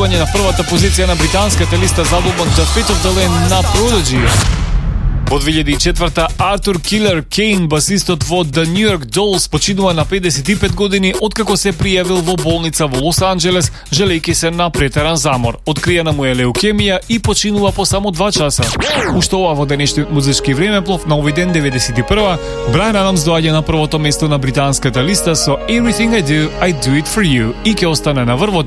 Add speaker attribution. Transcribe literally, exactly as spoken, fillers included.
Speaker 1: вклучување на првата позиција на британската листа за албумот The Fit of the Land на Prodigy. Во две илјади и четврта Артур Килер Кейн, басистот во The New York Dolls, починува на педесет и пет години откако се пријавил во болница во Лос Анџелес, желејќи се на претеран замор. Откриена му е леукемија и починува по само два часа. Уште ова во денешниот музички времеплов, на овој ден деветдесет и прва, Брайан Адамс доаѓа на првото место на британската листа со Everything I Do, I Do It For You и ќе остане на врвот